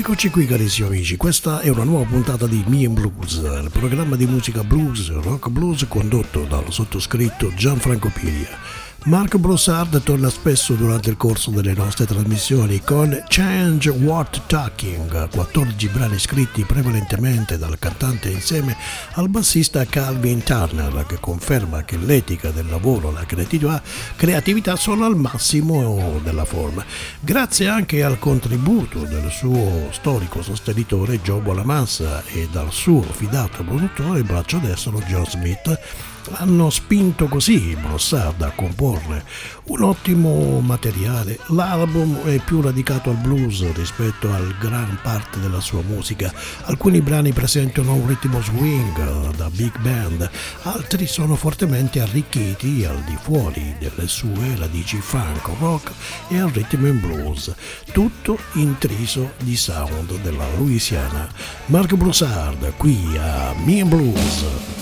Eccoci qui carissimi amici, questa è una nuova puntata di Me and Blues, il programma di musica blues, rock blues condotto dal sottoscritto Gianfranco Piria. Mark Broussard torna spesso durante il corso delle nostre trasmissioni con Change What Talking, 14 brani scritti prevalentemente dal cantante insieme al bassista Calvin Turner, che conferma che l'etica del lavoro e la creatività sono al massimo della forma. Grazie anche al contributo del suo storico sostenitore Joe Bonamassa e dal suo fidato produttore braccio destro John Smith, hanno spinto così Broussard a comporre un ottimo materiale. L'album è più radicato al blues rispetto a gran parte della sua musica. Alcuni brani presentano un ritmo swing da big band, altri sono fortemente arricchiti al di fuori delle sue radici funk, rock e al rhythm and blues, tutto intriso di sound della Louisiana. Mark Broussard qui a Me and Blues.